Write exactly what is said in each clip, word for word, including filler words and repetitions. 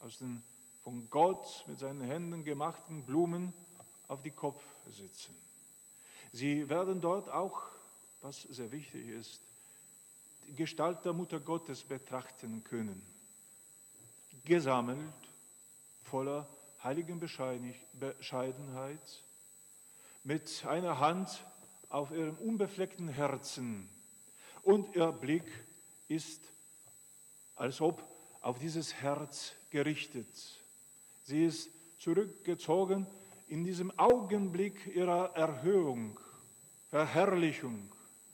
aus den von Gott mit seinen Händen gemachten Blumen auf die Kopf setzen. Sie werden dort auch, was sehr wichtig ist, die Gestalt der Mutter Gottes betrachten können. Gesammelt, voller heiligen Bescheidenheit, mit einer Hand auf ihrem unbefleckten Herzen. Und ihr Blick ist, als ob auf dieses Herz gerichtet. Sie ist zurückgezogen in diesem Augenblick ihrer Erhöhung, Verherrlichung.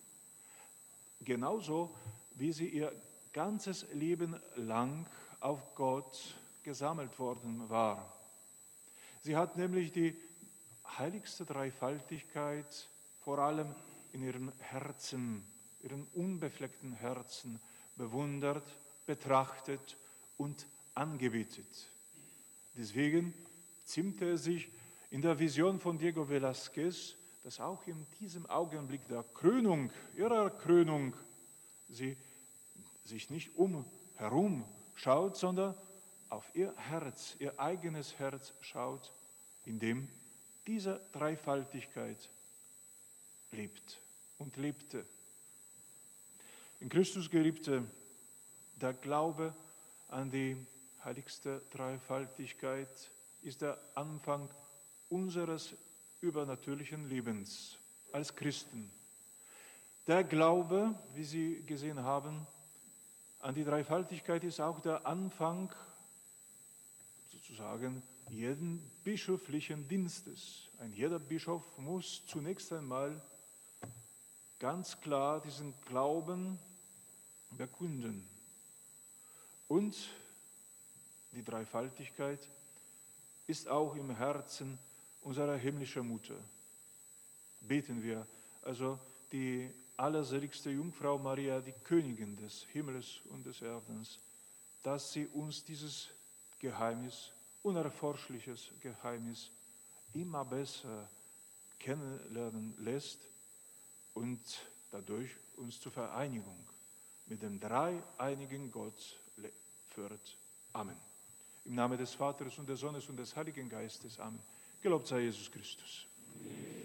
Genauso wie sie ihr ganzes Leben lang auf Gott gesammelt worden war. Sie hat nämlich die heiligste Dreifaltigkeit vor allem in ihrem Herzen, ihrem unbefleckten Herzen bewundert, betrachtet und angebetet. Deswegen ziemte es sich in der Vision von Diego Velázquez, dass auch in diesem Augenblick der Krönung, ihrer Krönung, sie sich nicht umherum schaut, sondern auf ihr Herz, ihr eigenes Herz schaut, in dem diese Dreifaltigkeit lebt und lebte. In Christus, Geliebte, der Glaube an die heiligste Dreifaltigkeit ist der Anfang unseres übernatürlichen Lebens als Christen. Der Glaube, wie Sie gesehen haben, an die Dreifaltigkeit ist auch der Anfang sozusagen jeden bischöflichen Dienstes. Ein jeder Bischof muss zunächst einmal ganz klar diesen Glauben bekünden. Und die Dreifaltigkeit ist auch im Herzen unserer himmlischen Mutter. Beten wir also die allerseligste Jungfrau Maria, die Königin des Himmels und des Erdens, dass sie uns dieses Geheimnis, unerforschliches Geheimnis, immer besser kennenlernen lässt und dadurch uns zur Vereinigung mit dem dreieinigen Gott führt. Amen. Im Namen des Vaters und des Sohnes und des Heiligen Geistes. Amen. Gelobt sei Jesus Christus.